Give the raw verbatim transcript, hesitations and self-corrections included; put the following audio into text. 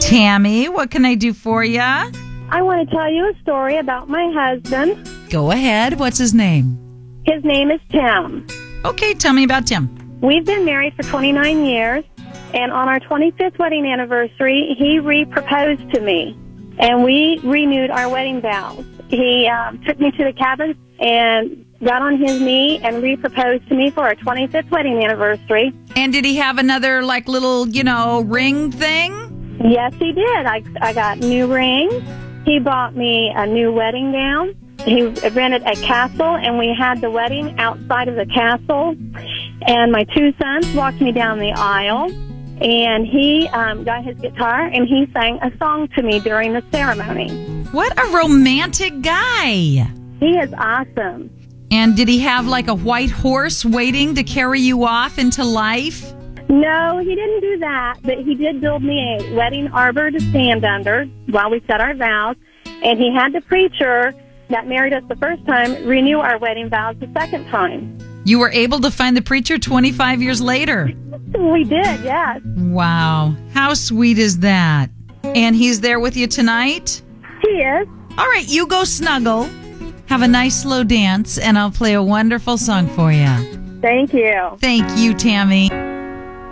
Tammy, what can I do for you? I want to tell you a story about my husband. Go ahead. What's his name? His name is Tim. Okay, tell me about Tim. We've been married for twenty-nine years, and on our twenty-fifth wedding anniversary, he re-proposed to me, and we renewed our wedding vows. He um, took me to the cabin and got on his knee and re-proposed to me for our twenty-fifth wedding anniversary. And did he have another, like, little, you know, ring thing? Yes, he did. I, I got new rings. He bought me a new wedding gown. He rented a castle, and we had the wedding outside of the castle. And my two sons walked me down the aisle, and he um, got his guitar, and he sang a song to me during the ceremony. What a romantic guy. He is awesome. And did he have, like, a white horse waiting to carry you off into life? No, he didn't do that, but he did build me a wedding arbor to stand under while we said our vows, and he had the preacher that married us the first time renew our wedding vows the second time. You were able to find the preacher twenty-five years later. We did, yes. Wow. How sweet is that? And he's there with you tonight? He is. All right, you go snuggle. Have a nice slow dance, and I'll play a wonderful song for you. Thank you. Thank you, Tammy.